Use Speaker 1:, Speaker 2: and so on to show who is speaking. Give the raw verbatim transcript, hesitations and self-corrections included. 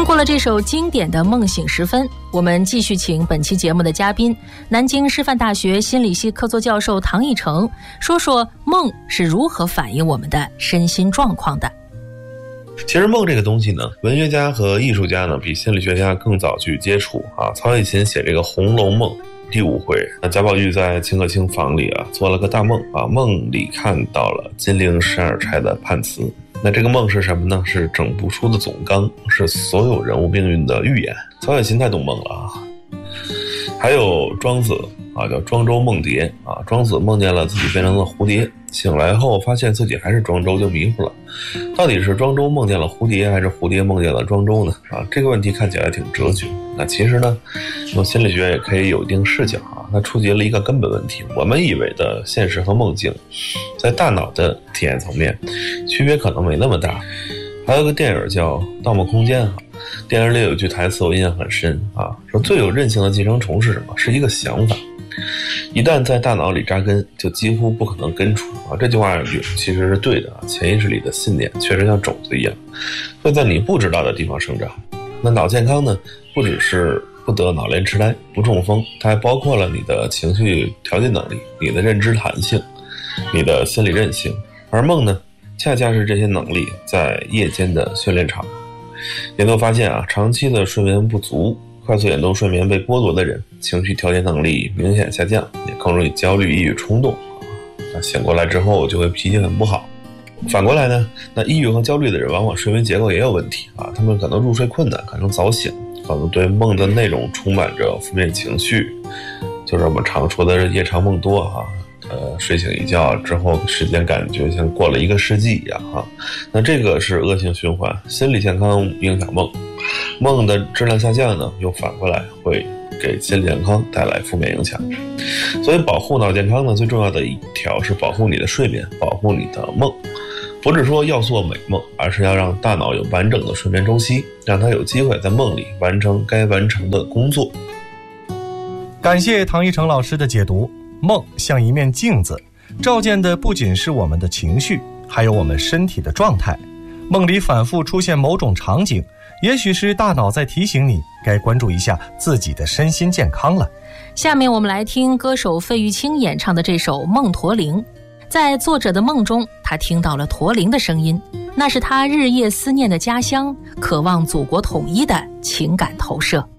Speaker 1: 过了这首经典的《梦醒时分》，我们继续请本期节目的嘉宾，南京师范大学心理系客座教授唐奕成，说说梦是如何反映我们的身心状况的。
Speaker 2: 其实梦这个东西呢，文学家和艺术家呢比心理学家更早去接触啊。曹雪芹写这个《红楼梦》第五回，那贾宝玉在秦可卿房里啊做了个大梦啊，梦里看到了金陵十二钗的判词。那这个梦是什么呢？是整部书的总纲，是所有人物命运的预言。曹雪芹太懂梦了啊。还有庄子啊，叫庄周梦蝶啊，庄子梦见了自己变成了蝴蝶，醒来后发现自己还是庄周，就迷糊了。到底是庄周梦见了蝴蝶，还是蝴蝶梦见了庄周呢？啊，这个问题看起来挺哲学。那其实呢，用心理学也可以有一定视角啊。它触及了一个根本问题：我们以为的现实和梦境，在大脑的体验层面，区别可能没那么大。还有个电影叫《盗梦空间》啊，电影里有一句台词我印象很深啊，说最有韧性的寄生虫是什么？是一个想法。一旦在大脑里扎根，就几乎不可能根除啊！这句话其实是对的啊，潜意识里的信念确实像种子一样，会在你不知道的地方生长。那脑健康呢，不只是不得脑链痴呆、不中风，它还包括了你的情绪调节能力、你的认知弹性、你的心理韧性。而梦呢，恰恰是这些能力在夜间的训练场。研究发现啊，长期的睡眠不足、快速眼动睡眠被剥夺的人，情绪调节能力明显下降，也更容易焦虑、抑郁、冲动。啊，醒过来之后就会脾气很不好。反过来呢，那抑郁和焦虑的人往往睡眠结构也有问题啊，他们可能入睡困难，可能早醒，可能对梦的内容充满着负面情绪，就是我们常说的夜长梦多哈、啊。呃，睡醒一觉之后，时间感觉像过了一个世纪一样哈、啊。那这个是恶性循环，心理健康影响梦，梦的质量下降呢，又反过来会给心理健康带来负面影响。所以保护脑健康呢，最重要的一条是保护你的睡眠，保护你的梦。不是说要做美梦，而是要让大脑有完整的睡眠周期，让它有机会在梦里完成该完成的工作。
Speaker 3: 感谢唐奕成老师的解读。梦像一面镜子，照见的不仅是我们的情绪，还有我们身体的状态。梦里反复出现某种场景，也许是大脑在提醒你该关注一下自己的身心健康了。
Speaker 1: 下面我们来听歌手费玉清演唱的这首《梦驼铃》。在作者的梦中，他听到了驼铃的声音，那是他日夜思念的家乡，渴望祖国统一的情感投射。